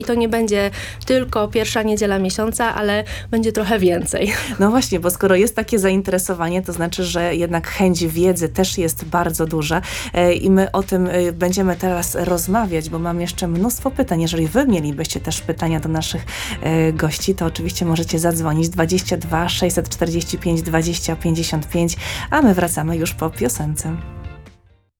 I to nie będzie tylko pierwsza niedziela miesiąca, ale będzie trochę więcej. No właśnie, bo skoro jest takie zainteresowanie, to znaczy, że jednak chęć wiedzy też jest bardzo duża i my o tym będziemy teraz rozmawiać, bo mam jeszcze mnóstwo pytań. Jeżeli wy mielibyście też pytania do naszych gości, to oczywiście możecie zadzwonić 22 645 20 55, a my wracamy już po piosence.